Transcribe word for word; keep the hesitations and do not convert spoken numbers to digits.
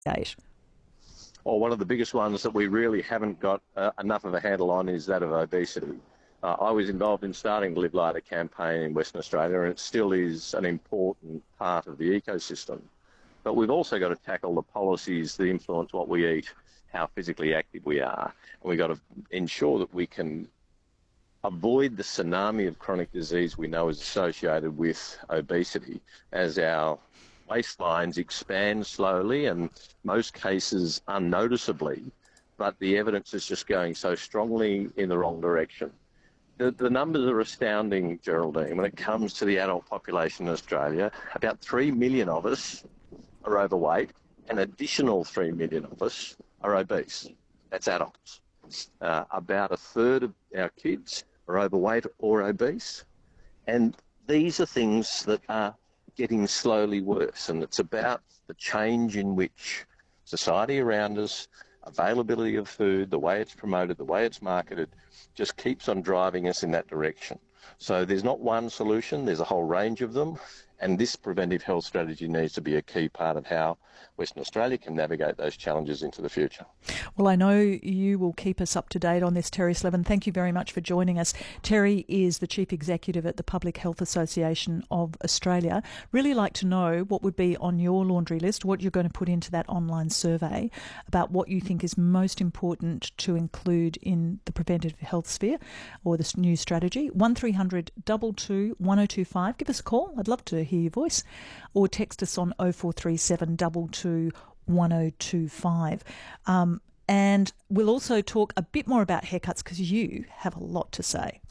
Eight. Or one of the biggest ones that we really haven't got uh, enough of a handle on is that of obesity. Uh, I was involved in starting the Live Lighter campaign in Western Australia, and it still is an important part of the ecosystem. But we've also got to tackle the policies that influence what we eat, how physically active we are, and we've got to ensure that we can avoid the tsunami of chronic disease we know is associated with obesity as our waistlines expand slowly and most cases unnoticeably, but the evidence is just going so strongly in the wrong direction. The, the numbers are astounding, Geraldine. When it comes to the adult population in Australia, about three million of us are overweight, an additional three million of us are obese. That's adults. Uh, about a third of our kids are overweight or obese. And these are things that are getting slowly worse, and it's about the change in which society around us, availability of food, the way it's promoted, the way it's marketed, just keeps on driving us in that direction. So there's not one solution, there's a whole range of them, and this preventive health strategy needs to be a key part of how Western Australia can navigate those challenges into the future. Well, I know you will keep us up to date on this, Terry Slevin. Thank you very much for joining us. Terry is the Chief Executive at the Public Health Association of Australia. Really like to know what would be on your laundry list, what you're going to put into that online survey about what you think is most important to include in the preventative health sphere or this new strategy. one three hundred two two one oh two five. Give us a call. I'd love to hear your voice. Or text us on oh four three seven two two one oh two five. Um, and we'll also talk a bit more about haircuts because you have a lot to say.